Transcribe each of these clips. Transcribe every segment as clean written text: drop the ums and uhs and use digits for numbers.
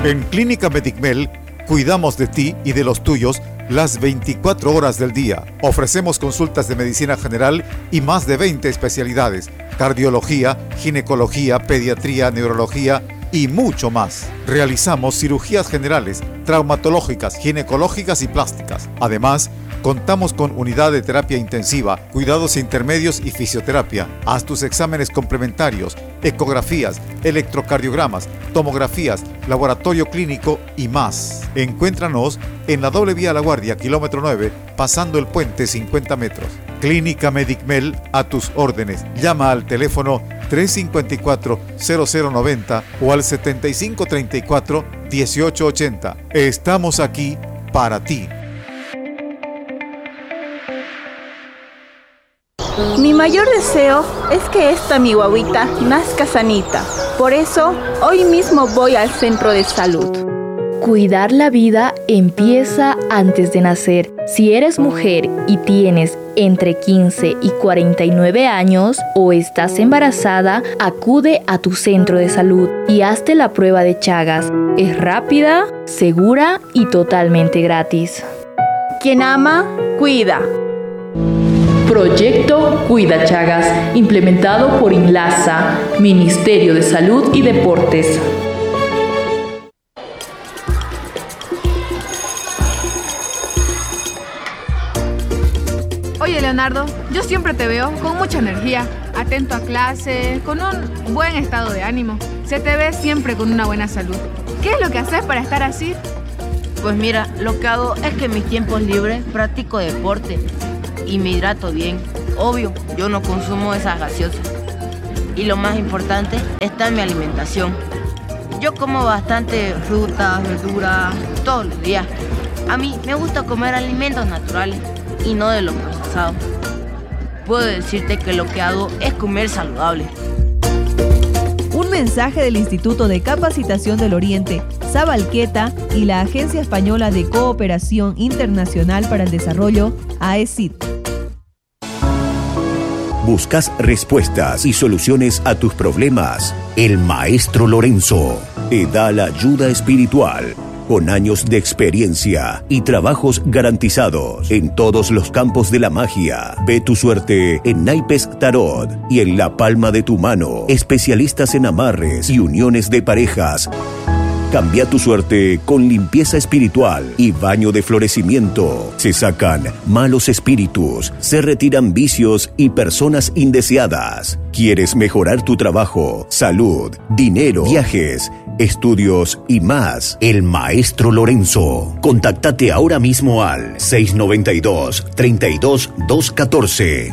En Clínica Medicmel cuidamos de ti y de los tuyos las 24 horas del día. Ofrecemos consultas de medicina general y más de 20 especialidades: cardiología, ginecología, pediatría, neurología y mucho más. Realizamos cirugías generales, traumatológicas, ginecológicas y plásticas. Además, contamos con unidad de terapia intensiva, cuidados intermedios y fisioterapia. Haz tus exámenes complementarios, ecografías, electrocardiogramas, tomografías, laboratorio clínico y más. Encuéntranos en la doble vía La Guardia, kilómetro 9, pasando el puente 50 metros. Clínica Medicmel, a tus órdenes. Llama al teléfono 354-0090 o al 7534-1880. Estamos aquí para ti. Mi mayor deseo es que esta mi guagüita nazca sanita. Por eso, hoy mismo voy al centro de salud. Cuidar la vida empieza antes de nacer. Si eres mujer y tienes entre 15 y 49 años o estás embarazada, acude a tu centro de salud y hazte la prueba de Chagas. Es rápida, segura y totalmente gratis. Quien ama, cuida. Proyecto Cuida Chagas, implementado por INLASA, Ministerio de Salud y Deportes. Oye, Leonardo, yo siempre te veo con mucha energía, atento a clase, con un buen estado de ánimo. Se te ve siempre con una buena salud. ¿Qué es lo que haces para estar así? Pues mira, lo que hago es que en mis tiempos libres practico deporte y me hidrato bien. Obvio, yo no consumo esas gaseosas. Y lo más importante está en mi alimentación. Yo como bastante frutas, verduras, todos los días. A mí me gusta comer alimentos naturales y no de los procesados. Puedo decirte que lo que hago es comer saludable. Un mensaje del Instituto de Capacitación del Oriente, Sabalqueta y la Agencia Española de Cooperación Internacional para el Desarrollo, AECID. ¿Buscas respuestas y soluciones a tus problemas? El Maestro Lorenzo te da la ayuda espiritual, con años de experiencia y trabajos garantizados en todos los campos de la magia. Ve tu suerte en naipes tarot y en la palma de tu mano. Especialistas en amarres y uniones de parejas. Cambia tu suerte con limpieza espiritual y baño de florecimiento. Se sacan malos espíritus, se retiran vicios y personas indeseadas. ¿Quieres mejorar tu trabajo, salud, dinero, viajes, estudios y más? El Maestro Lorenzo. Contáctate ahora mismo al 692-32-214.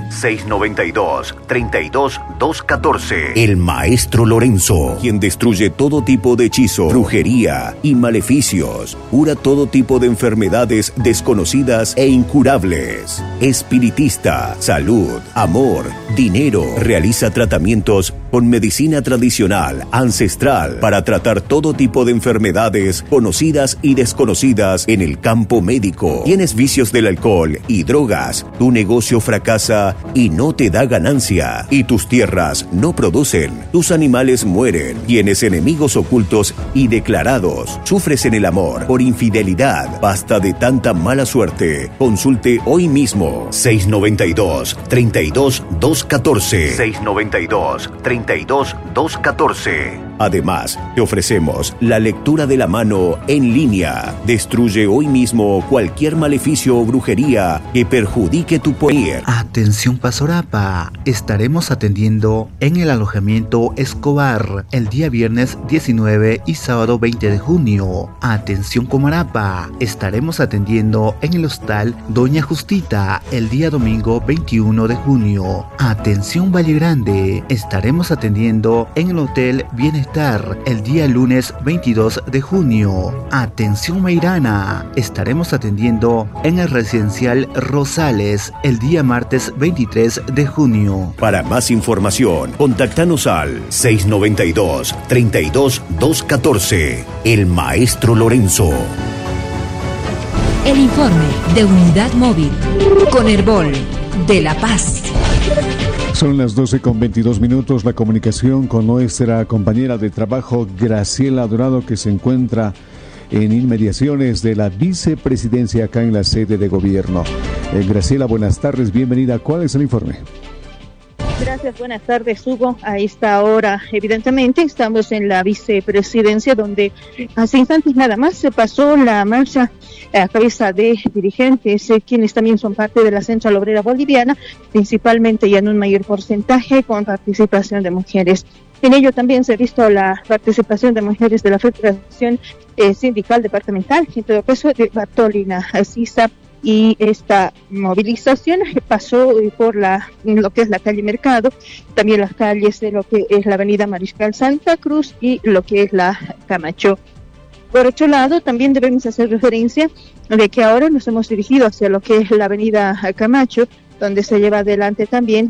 692-32-214. El Maestro Lorenzo, quien destruye todo tipo de hechizo, brujería y maleficios. Cura todo tipo de enfermedades desconocidas e incurables. Espiritista, salud, amor, dinero. Realiza tratamientos con medicina tradicional, ancestral, para tratar todo tipo de enfermedades conocidas y desconocidas en el campo médico. ¿Tienes vicios del alcohol y drogas? Tu negocio fracasa y no te da ganancia. Y tus tierras no producen. Tus animales mueren. Tienes enemigos ocultos y declarados. Sufres en el amor por infidelidad. Basta de tanta mala suerte. Consulte hoy mismo. 692-32-214. 692-32-214. Además, te ofrecemos la lectura de la mano en línea. Destruye hoy mismo cualquier maleficio o brujería que perjudique tu poder. Atención Pasorapa, estaremos atendiendo en el alojamiento Escobar el día viernes 19 y sábado 20 de junio. Atención Comarapa, estaremos atendiendo en el hostal Doña Justita el día domingo 21 de junio. Atención Valle Grande, estaremos atendiendo en el hotel Bienestar el día lunes 22 de junio. Atención Mairana, estaremos atendiendo en el residencial Rosales el día martes 23 de junio. Para más información, contáctanos al 692-32-214. El Maestro Lorenzo. El informe de Unidad Móvil con Herbol de La Paz. Son las 12:22. La comunicación con nuestra compañera de trabajo Graciela Dorado, que se encuentra en inmediaciones de la vicepresidencia acá en la sede de gobierno. Graciela, buenas tardes, bienvenida. ¿Cuál es el informe? Gracias, buenas tardes, Hugo. A esta hora, evidentemente, estamos en la vicepresidencia, donde hace instantes nada más se pasó la marcha a cabeza de dirigentes, quienes también son parte de la Central Obrera Boliviana, principalmente y en un mayor porcentaje con participación de mujeres. En ello también se ha visto la participación de mujeres de la Federación Sindical Departamental, en todo caso de Bartolina Sisa, y esta movilización pasó por lo que es la calle Mercado, también las calles de lo que es la avenida Mariscal Santa Cruz y lo que es la Camacho. Por otro lado, también debemos hacer referencia de que ahora nos hemos dirigido hacia lo que es la avenida Camacho, donde se lleva adelante también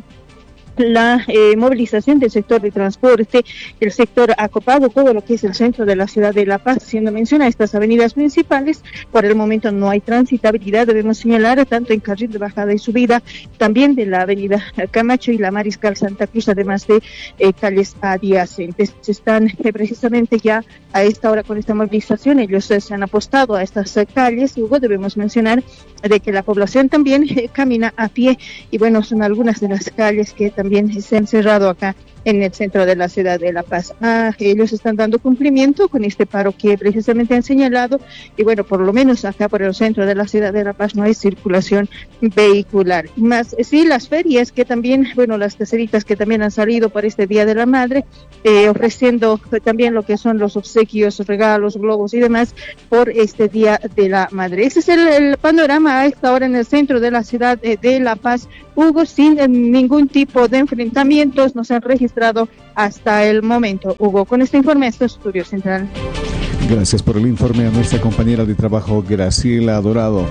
la movilización del sector de transporte, el sector acopado, todo lo que es el centro de la ciudad de La Paz, haciendo mención a estas avenidas principales. Por el momento no hay transitabilidad, debemos señalar, tanto en carril de bajada y subida, también de la avenida Camacho y la Mariscal Santa Cruz, además de calles adyacentes. Están precisamente ya a esta hora con esta movilización, ellos se han apostado a estas calles. Luego debemos mencionar de que la población también camina a pie, y bueno, son algunas de las calles que también se han cerrado acá en el centro de la ciudad de La Paz. Ellos están dando cumplimiento con este paro que precisamente han señalado, y bueno, por lo menos acá por el centro de la ciudad de La Paz no hay circulación vehicular. Más sí, las ferias que también, bueno, las terceritas que también han salido por este Día de la Madre, ofreciendo también lo que son los obsequios, regalos, globos y demás por este Día de la Madre. Ese es el panorama a esta hora en el centro de la ciudad de La Paz, Hugo, sin ningún tipo de enfrentamientos no se han registrado hasta el momento. Hugo, con este informe, esto es Estudio Central. Gracias por el informe a nuestra compañera de trabajo Graciela Dorado.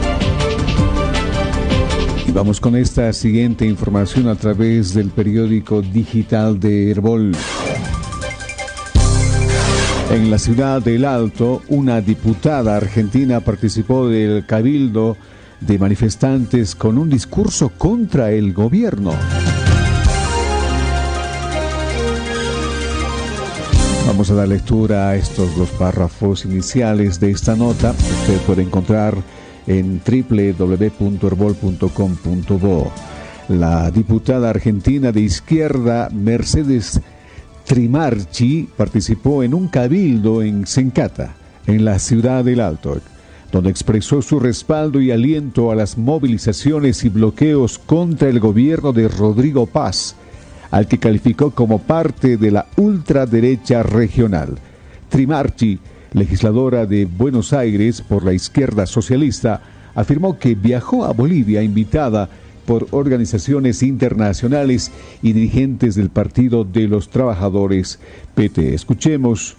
Y vamos con esta siguiente información a través del periódico digital de Herbol. En la ciudad del Alto, una diputada argentina participó del cabildo de manifestantes con un discurso contra el gobierno. Vamos a dar lectura a estos dos párrafos iniciales de esta nota. Usted puede encontrar en www.herbol.com.bo. La diputada argentina de izquierda Mercedes Trimarchi participó en un cabildo en Sencata, en la ciudad del Alto, donde expresó su respaldo y aliento a las movilizaciones y bloqueos contra el gobierno de Rodrigo Paz, al que calificó como parte de la ultraderecha regional. Trimarchi, legisladora de Buenos Aires por la izquierda socialista, afirmó que viajó a Bolivia invitada por organizaciones internacionales y dirigentes del Partido de los Trabajadores PT. Escuchemos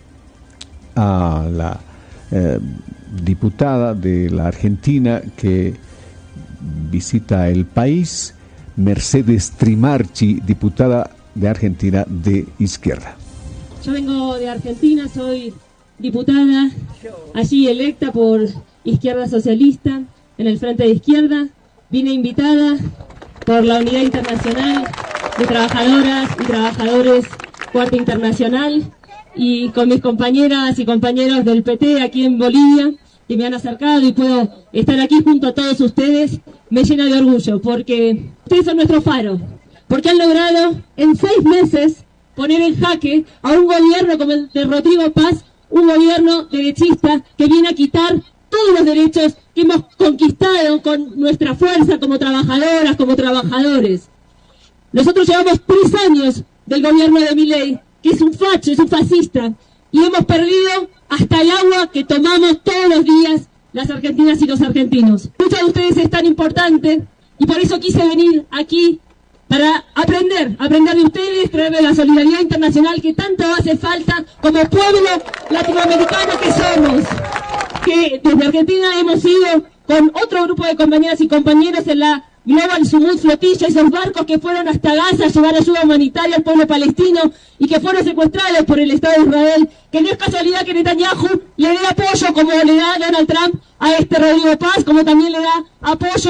a la diputada de la Argentina que visita el país, Mercedes Trimarchi, diputada de Argentina de izquierda. Yo vengo de Argentina, soy diputada allí electa por Izquierda Socialista en el Frente de Izquierda. Vine invitada por la Unidad Internacional de Trabajadoras y Trabajadores Cuarta Internacional, y con mis compañeras y compañeros del PT aquí en Bolivia, que me han acercado, y puedo estar aquí junto a todos ustedes, me llena de orgullo, porque ustedes son nuestro faro, porque han logrado en 6 meses poner en jaque a un gobierno como el de Rodrigo Paz, un gobierno derechista que viene a quitar todos los derechos que hemos conquistado con nuestra fuerza como trabajadoras, como trabajadores. Nosotros llevamos 3 años del gobierno de Milei, que es un facho, es un fascista, y hemos perdido hasta el agua que tomamos todos los días las argentinas y los argentinos. Muchos de ustedes es tan importante, y por eso quise venir aquí para aprender de ustedes, traerles la solidaridad internacional que tanto hace falta como pueblo latinoamericano que somos, que desde Argentina hemos ido con otro grupo de compañeras y compañeros en la Global Sumud Flotilla, esos barcos que fueron hasta Gaza a llevar ayuda humanitaria al pueblo palestino y que fueron secuestrados por el Estado de Israel, que no es casualidad que Netanyahu le dé apoyo como le da Donald Trump a este Rodrigo Paz, como también le da apoyo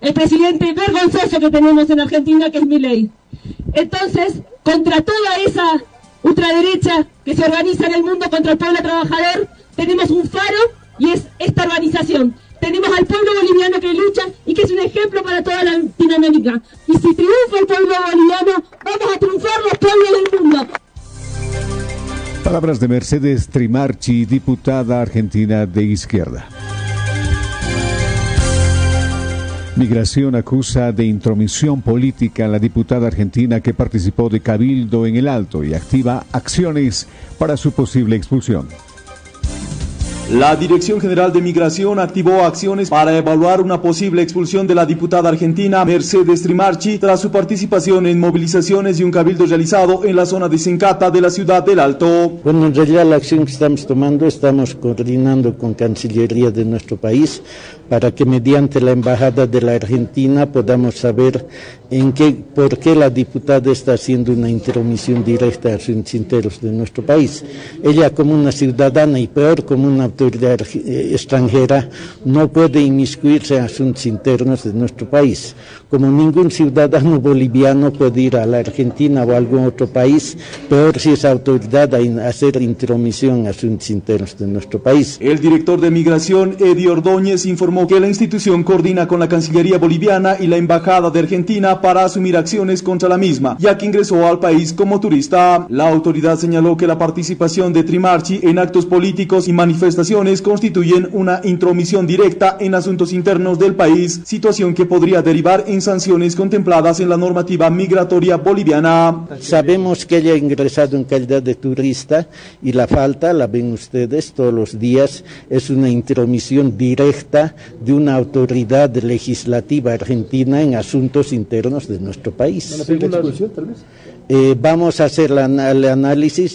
el presidente vergonzoso que tenemos en Argentina, que es Milei. Entonces, contra toda esa ultraderecha que se organiza en el mundo contra el pueblo trabajador, tenemos un faro y es esta organización. Tenemos al pueblo boliviano que lucha y que es un ejemplo para toda Latinoamérica. Y si triunfa el pueblo boliviano, vamos a triunfar los pueblos del mundo. Palabras de Mercedes Trimarchi, diputada argentina de izquierda. Migración acusa de intromisión política a la diputada argentina que participó de cabildo en el Alto y activa acciones para su posible expulsión. La Dirección General de Migración activó acciones para evaluar una posible expulsión de la diputada argentina Mercedes Trimarchi tras su participación en movilizaciones y un cabildo realizado en la zona de Sencata de la ciudad del Alto. Bueno, en realidad la acción que estamos tomando, estamos coordinando con Cancillería de nuestro país para que mediante la Embajada de la Argentina podamos saber por qué la diputada está haciendo una intromisión directa a asuntos internos de nuestro país. Ella, como una ciudadana y peor como una autoridad extranjera, no puede inmiscuirse en asuntos internos de nuestro país. Como ningún ciudadano boliviano puede ir a la Argentina o a algún otro país, peor si es autoridad a hacer intromisión en asuntos internos de nuestro país. El director de Migración, Eddie Ordóñez, informó que la institución coordina con la Cancillería boliviana y la Embajada de Argentina para asumir acciones contra la misma, ya que ingresó al país como turista. La autoridad señaló que la participación de Trimarchi en actos políticos y manifestaciones constituyen una intromisión directa en asuntos internos del país, situación que podría derivar en sanciones contempladas en la normativa migratoria boliviana. Sabemos que ella ha ingresado en calidad de turista y la falta, la ven ustedes todos los días, es una intromisión directa de una autoridad legislativa argentina en asuntos internos de nuestro país. ¿Vamos a hacer el análisis?